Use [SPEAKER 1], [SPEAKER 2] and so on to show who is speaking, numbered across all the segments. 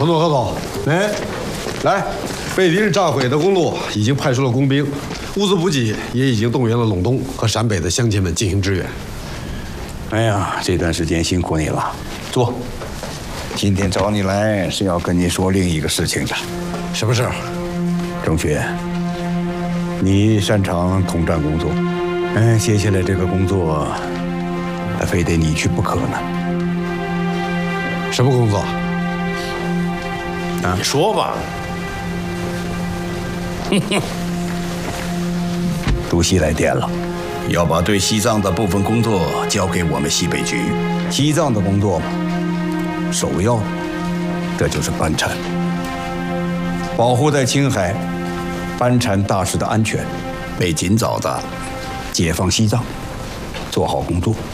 [SPEAKER 1] 彭总、何总，来，被敌人炸毁的公路已经派出了工兵，物资补给也已经动员了陇东和陕北的乡亲们进行支援。
[SPEAKER 2] 哎呀，这段时间辛苦你了，坐。今天找你来是要跟你说另一个事情的。
[SPEAKER 1] 什么事？
[SPEAKER 2] 钟学，你擅长统战工作，接下来这个工作，非得你去不可呢。
[SPEAKER 1] 什么工作？
[SPEAKER 3] 你说吧。
[SPEAKER 2] 主席来电了，要把对西藏的部分工作交给我们西北局。西藏的工作嘛，首要的这就是班禅，保护在青海班禅大师的安全，为尽早的解放西藏做好工作。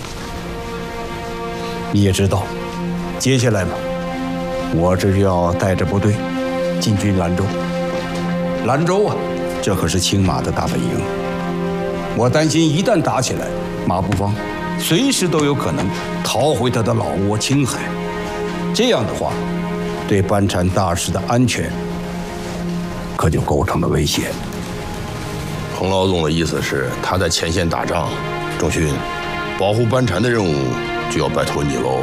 [SPEAKER 2] 你也知道，接下来嘛，我这要带着部队进军兰州。兰州啊，这可是青马的大本营。我担心一旦打起来，马步芳随时都有可能逃回他的老窝青海。这样的话，对班禅大师的安全可就构成了威胁。
[SPEAKER 3] 彭老总的意思是他在前线打仗，钟勋，保护班禅的任务就要拜托你喽。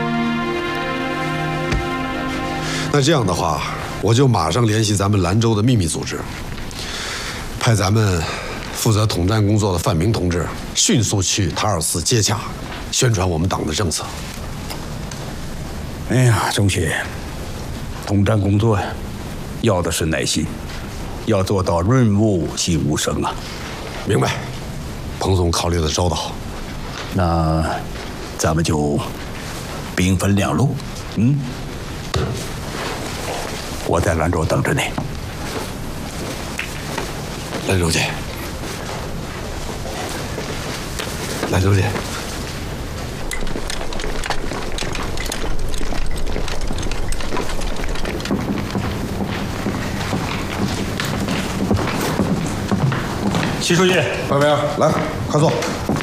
[SPEAKER 1] 那这样的话，我就马上联系咱们兰州的秘密组织，派咱们负责统战工作的范明同志迅速去塔尔寺接洽，宣传我们党的政策。
[SPEAKER 2] 哎呀，钟学，统战工作呀，要的是耐心，要做到润物细无声啊。
[SPEAKER 1] 明白，彭总考虑的周到。
[SPEAKER 2] 那咱们就兵分两路，我在兰州等着你。
[SPEAKER 1] 兰州见。兰州见。
[SPEAKER 4] 习书记，
[SPEAKER 1] 范明，来，快坐。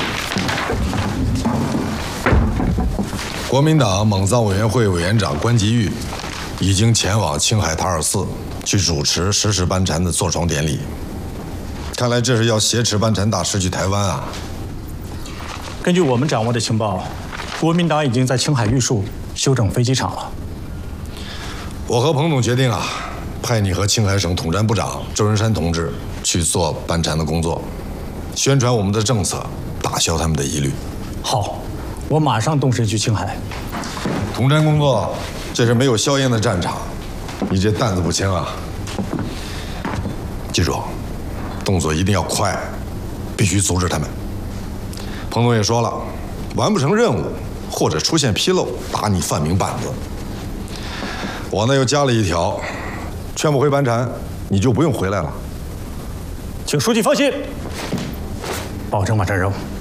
[SPEAKER 1] 国民党蒙藏委员会委员长关吉玉已经前往青海塔尔寺去主持实施班禅的坐床典礼。看来这是要挟持班禅大师去台湾啊！
[SPEAKER 4] 根据我们掌握的情报，国民党已经在青海玉树修整飞机场了。
[SPEAKER 1] 我和彭总决定啊，派你和青海省统战部长周仁山同志去做班禅的工作，宣传我们的政策，打消他们的疑虑。
[SPEAKER 4] 好，我马上动身去青海。
[SPEAKER 1] 统战工作，这是没有硝烟的战场，你这担子不轻啊！记住，动作一定要快，必须阻止他们。彭总也说了，完不成任务或者出现纰漏，打你范明板子。我呢又加了一条，劝不回班禅，你就不用回来了。
[SPEAKER 4] 请书记放心，保证完成任务。